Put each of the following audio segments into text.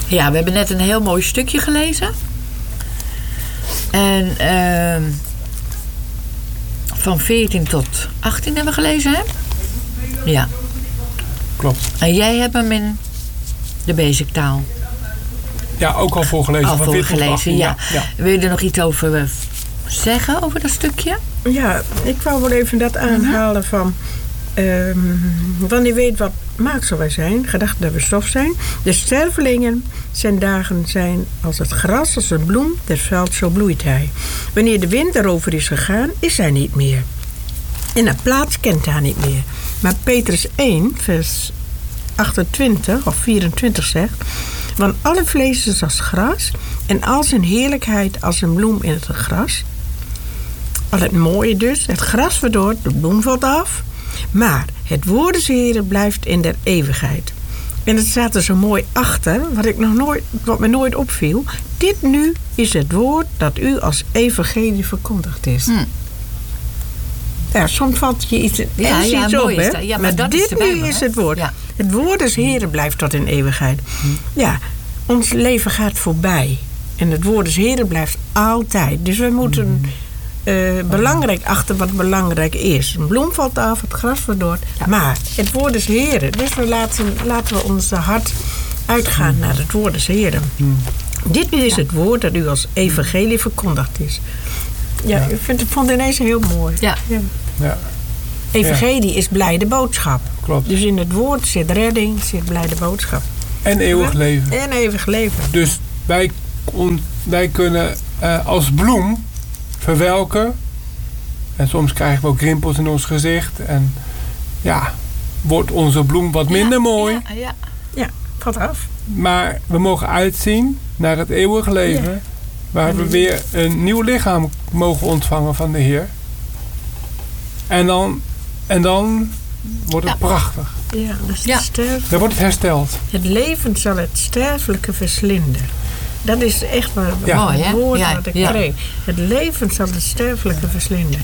Ja, we hebben net een heel mooi stukje gelezen. En van 14 tot 18 hebben we gelezen, hè? Ja. Klopt. En jij hebt hem in de basic taal. Ja, ook al voorgelezen. Al van 14 tot voorgelezen, 18, ja. ja. Wil je er nog iets over zeggen, over dat stukje? Ja, ik wou wel even dat aanhalen van... wanneer weet wat maaksel wij zijn, gedachten dat we stof zijn. De stervelingen zijn dagen zijn als het gras, als een bloem, des velds zo bloeit hij. Wanneer de wind erover is gegaan, is hij niet meer. En een plaats kent hij niet meer. Maar Petrus 1, vers 28 of 24 zegt... Want alle vlees is als gras en al zijn heerlijkheid als een bloem in het gras. Al het mooie dus, het gras verdort, de bloem valt af... Maar het woord des Heren blijft in der eeuwigheid. En het staat er zo mooi achter, wat me nooit opviel. Dit nu is het woord dat u als evangelie verkondigd is. Ja, soms valt je iets op, hè? Ja, maar dat dit is de Bijbel, nu is hè? het woord. Ja. Het woord des Heren blijft tot in eeuwigheid. Ja, ons leven gaat voorbij. En het woord des Heren blijft altijd. Dus we moeten... belangrijk achter wat belangrijk is. Een bloem valt af, het gras verdort. Ja. Maar het woord is Heren. Dus laten we ons hart uitgaan naar het woord is Heren. Dit nu is het woord dat u als evangelie verkondigd is. Ja, ik vond het ineens heel mooi. Ja. Evangelie is blijde boodschap. Klopt. Dus in het woord zit redding, zit blijde boodschap. En eeuwig leven. En eeuwig leven. Dus wij kunnen als bloem verwelken. En soms krijgen we ook rimpels in ons gezicht. En ja, wordt onze bloem wat minder mooi. Ja, valt af. Maar we mogen uitzien naar het eeuwige leven. Ja. Waar we weer een nieuw lichaam mogen ontvangen van de Heer. En dan wordt het prachtig. Ja, dan wordt het hersteld. Het leven zal het sterfelijke verslinden. Dat is echt maar het woord wat ik kreeg. Het leven zal het sterfelijke verslinden.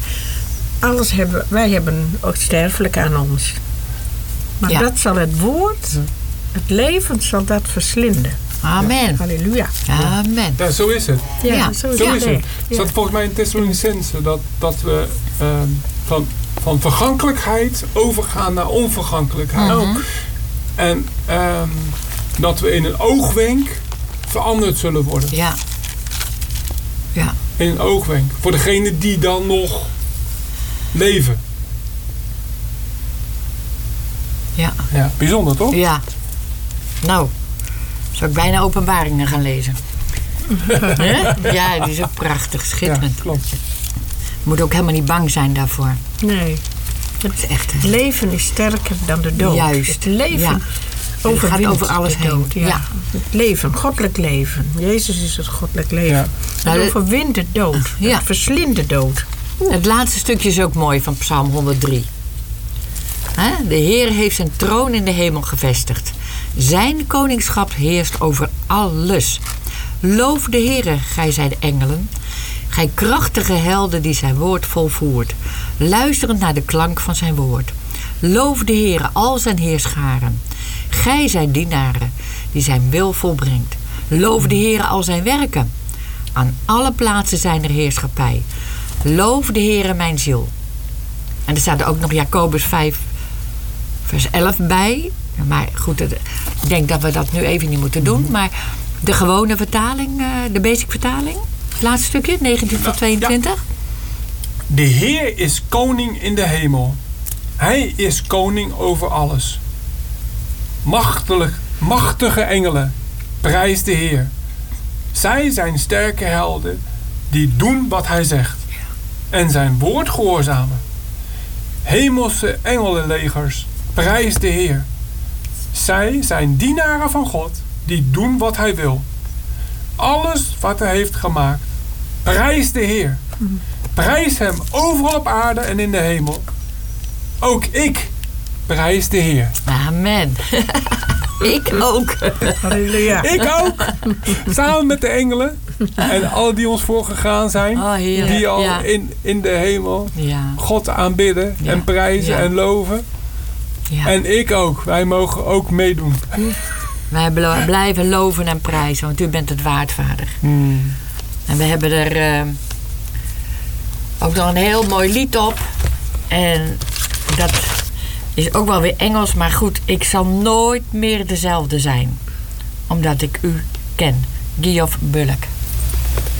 Wij hebben ook sterfelijk aan ons. Maar dat zal het woord, het leven zal dat verslinden. Amen. Ja, halleluja. Amen. Ja, zo is het. Ja, zo is het. Het staat volgens mij in Thessalonicenzen dat we van vergankelijkheid overgaan naar onvergankelijkheid. Ook. En dat we in een oogwenk veranderd zullen worden. Ja. In een oogwenk. Voor degenen die dan nog leven. Ja. Bijzonder, toch? Ja. Nou, zou ik bijna Openbaringen gaan lezen. Ja, die is ook prachtig, schitterend. Ja, klopt. Je moet ook helemaal niet bang zijn daarvoor. Nee. Het is echt... Het leven is sterker dan de dood. Juist. Het leven gaat over alles heen. Ja. Het leven, goddelijk leven. Jezus is het goddelijk leven. Ja. Het overwint de dood. Het verslindt de dood. Het laatste stukje is ook mooi van Psalm 103. De Heer heeft zijn troon in de hemel gevestigd. Zijn koningschap heerst over alles. Loof de Heere, gij zijt engelen. Gij krachtige helden die zijn woord volvoert. Luisterend naar de klank van zijn woord. Loof de Heere, al zijn heerscharen. Gij zijn dienaren die zijn wil volbrengt. Loof de Heere, al zijn werken. Aan alle plaatsen zijn er heerschappij. Loof de Heere, mijn ziel. En er staat ook nog Jacobus 5 vers 11 bij. Maar goed, ik denk dat we dat nu even niet moeten doen. Maar de gewone vertaling, de basic vertaling. Het laatste stukje, 19 tot 22. Ja. De Heer is koning in de hemel. Hij is koning over alles. Machtige engelen, prijs de Heer. Zij zijn sterke helden die doen wat hij zegt. En zijn woord gehoorzamen. Hemelse engelenlegers, prijs de Heer. Zij zijn dienaren van God die doen wat hij wil. Alles wat hij heeft gemaakt, prijs de Heer. Prijs hem overal op aarde en in de hemel. Ook ik prijs de Heer. Amen. Ik ook. Halleluja. Ik ook. Samen met de engelen. En alle die ons voorgegaan zijn. Oh, die al in de hemel God aanbidden en prijzen en loven. Ja. En ik ook. Wij mogen ook meedoen. Wij blijven loven en prijzen, want u bent het waard, Vader. En we hebben er ook nog een heel mooi lied op. En dat is ook wel weer Engels, maar goed, ik zal nooit meer dezelfde zijn. Omdat ik u ken. Geoff Bullock.